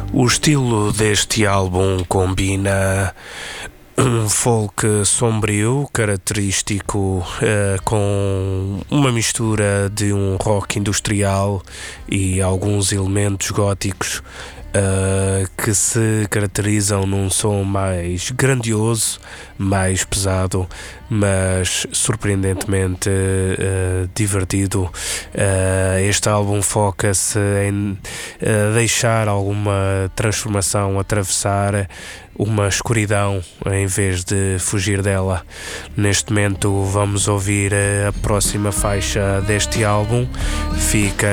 O estilo deste álbum combina um folk sombrio, característico, com uma mistura de um rock industrial e alguns elementos góticos, que se caracterizam num som mais grandioso, mais pesado, mas surpreendentemente divertido. Este álbum foca-se em deixar alguma transformação atravessar uma escuridão em vez de fugir dela. Neste momento vamos ouvir a próxima faixa deste álbum. Fica